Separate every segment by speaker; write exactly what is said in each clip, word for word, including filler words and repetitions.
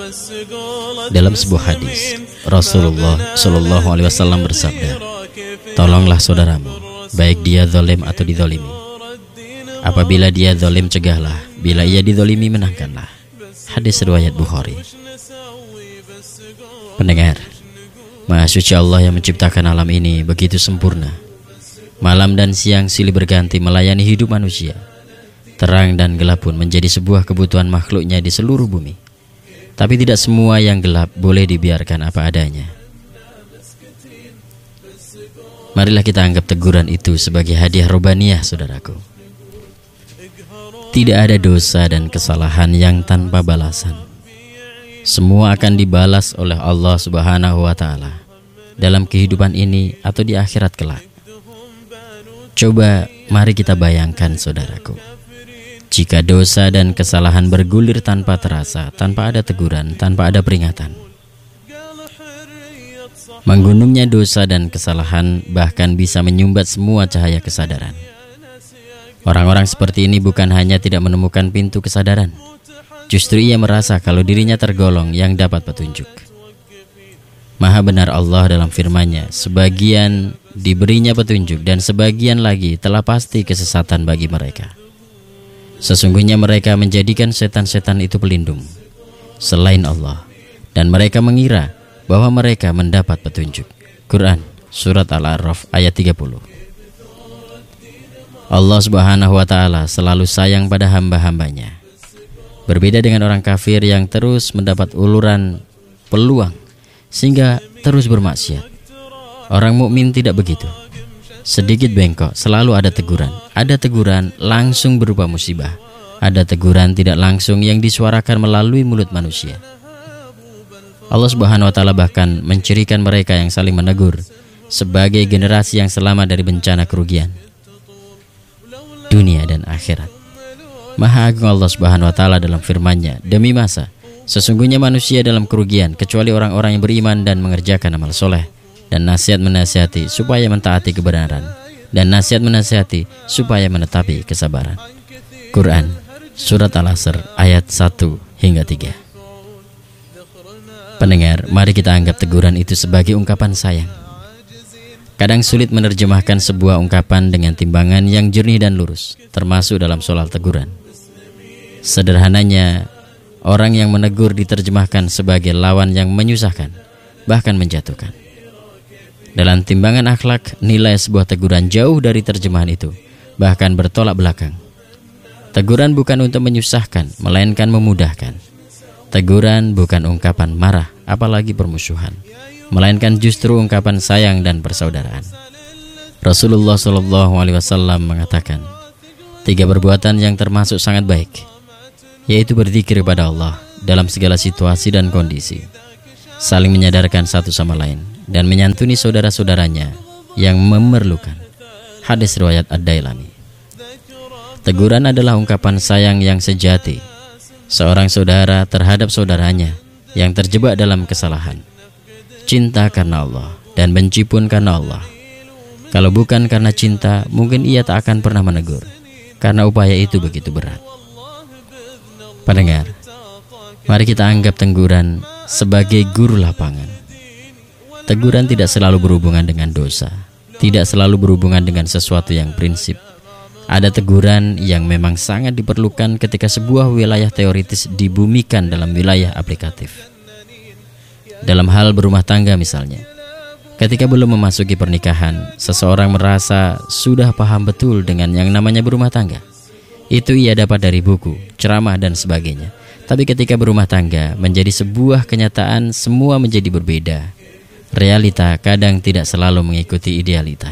Speaker 1: Dalam sebuah hadis, Rasulullah Shallallahu Alaihi Wasallam bersabda, tolonglah saudaramu, baik dia zalim atau dizalimi. Apabila dia zalim, cegahlah. Bila ia dizalimi, menangkanlah. Hadis riwayat Bukhari. Pendengar, Maha Suci Allah yang menciptakan alam ini begitu sempurna. Malam dan siang silih berganti melayani hidup manusia. Terang dan gelap pun menjadi sebuah kebutuhan makhluknya di seluruh bumi. Tapi tidak semua yang gelap boleh dibiarkan apa adanya. Marilah kita anggap teguran itu sebagai hadiah robaniyah, saudaraku. Tidak ada dosa dan kesalahan yang tanpa balasan. Semua akan dibalas oleh Allah Subhanahu wa Ta'ala dalam kehidupan ini atau di akhirat kelak. Coba mari kita bayangkan, saudaraku, jika dosa dan kesalahan bergulir tanpa terasa, tanpa ada teguran, tanpa ada peringatan. Menggunungnya dosa dan kesalahan bahkan bisa menyumbat semua cahaya kesadaran. Orang-orang seperti ini bukan hanya tidak menemukan pintu kesadaran, justru ia merasa kalau dirinya tergolong yang dapat petunjuk. Maha benar Allah dalam firman-Nya, sebagian diberinya petunjuk dan sebagian lagi telah pasti kesesatan bagi mereka. Sesungguhnya mereka menjadikan setan-setan itu pelindung selain Allah, dan mereka mengira bahwa mereka mendapat petunjuk. Quran Surat Al-A'raf ayat tiga puluh. Allah Subhanahu wa Ta'ala selalu sayang pada hamba-hambanya. Berbeda dengan orang kafir yang terus mendapat uluran peluang sehingga terus bermaksiat. Orang mukmin tidak begitu. Sedikit bengkok selalu ada teguran. Ada teguran langsung berupa musibah. Ada teguran tidak langsung yang disuarakan melalui mulut manusia. Allah Subhanahu wa Ta'ala bahkan mencirikan mereka yang saling menegur sebagai generasi yang selamat dari bencana kerugian dunia dan akhirat. Maha Agung Allah Subhanahu wa Ta'ala dalam firman-Nya, demi masa sesungguhnya manusia dalam kerugian kecuali orang-orang yang beriman dan mengerjakan amal soleh, dan nasihat menasihati supaya mentaati kebenaran, dan nasihat menasihati supaya menetapi kesabaran. Quran Surat Al-Asr ayat satu hingga tiga. Pendengar, mari kita anggap teguran itu sebagai ungkapan sayang. Kadang sulit menerjemahkan sebuah ungkapan dengan timbangan yang jernih dan lurus, termasuk dalam soal teguran. Sederhananya, orang yang menegur diterjemahkan sebagai lawan yang menyusahkan, bahkan menjatuhkan. Dalam timbangan akhlak, nilai sebuah teguran jauh dari terjemahan itu, bahkan bertolak belakang. Teguran bukan untuk menyusahkan, melainkan memudahkan. Teguran bukan ungkapan marah, apalagi permusuhan, melainkan justru ungkapan sayang dan persaudaraan. Rasulullah Shallallahu Alaihi Wasallam mengatakan, tiga perbuatan yang termasuk sangat baik, yaitu berzikir kepada Allah dalam segala situasi dan kondisi, saling menyadarkan satu sama lain, dan menyantuni saudara-saudaranya yang memerlukan. Hadis riwayat Ad-Dailami. Teguran adalah ungkapan sayang yang sejati seorang saudara terhadap saudaranya yang terjebak dalam kesalahan. Cinta karena Allah dan benci pun karena Allah. Kalau bukan karena cinta, mungkin ia tak akan pernah menegur, karena upaya itu begitu berat. Pendengar, mari kita anggap teguran sebagai guru lapangan. Teguran tidak selalu berhubungan dengan dosa, tidak selalu berhubungan dengan sesuatu yang prinsip. Ada teguran yang memang sangat diperlukan ketika sebuah wilayah teoritis dibumikan dalam wilayah aplikatif. Dalam hal berumah tangga misalnya, ketika belum memasuki pernikahan, seseorang merasa sudah paham betul dengan yang namanya berumah tangga. Itu ia dapat dari buku, ceramah dan sebagainya. Tapi ketika berumah tangga menjadi sebuah kenyataan, semua menjadi berbeda. Realita kadang tidak selalu mengikuti idealita.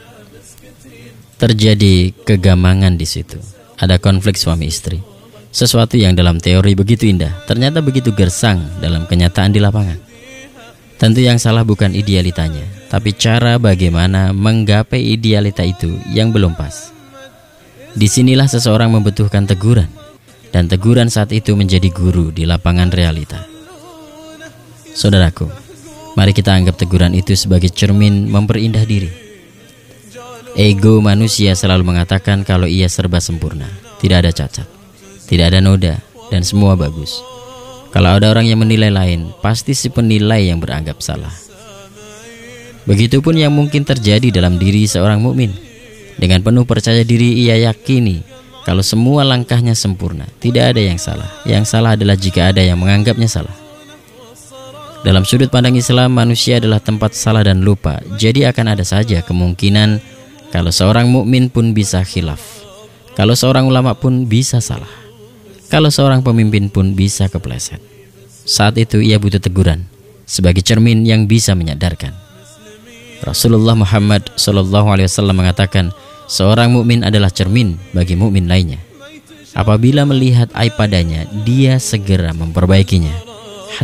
Speaker 1: Terjadi kegamangan di situ. Ada konflik suami istri. Sesuatu yang dalam teori begitu indah, ternyata begitu gersang dalam kenyataan di lapangan. Tentu yang salah bukan idealitanya, tapi cara bagaimana menggapai idealita itu yang belum pas. Disinilah seseorang membutuhkan teguran, dan teguran saat itu menjadi guru di lapangan realita. Saudaraku, mari kita anggap teguran itu sebagai cermin memperindah diri. Ego manusia selalu mengatakan kalau ia serba sempurna, tidak ada cacat, tidak ada noda, dan semua bagus. Kalau ada orang yang menilai lain, pasti si penilai yang beranggap salah. Begitupun yang mungkin terjadi dalam diri seorang mukmin. Dengan penuh percaya diri ia yakini kalau semua langkahnya sempurna, tidak ada yang salah. Yang salah adalah jika ada yang menganggapnya salah. Dalam sudut pandang Islam, manusia adalah tempat salah dan lupa. Jadi akan ada saja kemungkinan kalau seorang mukmin pun bisa khilaf. Kalau seorang ulama pun bisa salah. Kalau seorang pemimpin pun bisa kepleset. Saat itu ia butuh teguran sebagai cermin yang bisa menyadarkan. Rasulullah Muhammad shallallahu alaihi wasallam mengatakan, seorang mukmin adalah cermin bagi mukmin lainnya. Apabila melihat aib padanya, dia segera memperbaikinya.